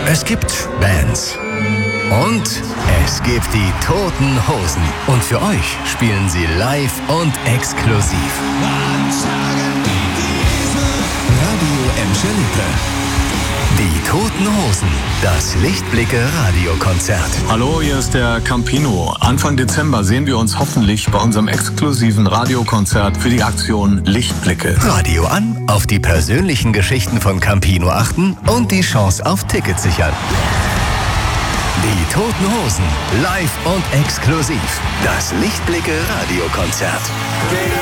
Es gibt Bands. Und es gibt die Toten Hosen. Und für euch spielen sie live und exklusiv. Radio Emscher Lippe. Die Toten Hosen. Das Lichtblicke-Radiokonzert. Hallo, hier ist der Campino. Anfang Dezember sehen wir uns hoffentlich bei unserem exklusiven Radiokonzert für die Aktion Lichtblicke. Radio an, auf die persönlichen Geschichten von Campino achten und die Chance auf Tickets sichern. Die Toten Hosen. Live und exklusiv. Das Lichtblicke-Radiokonzert.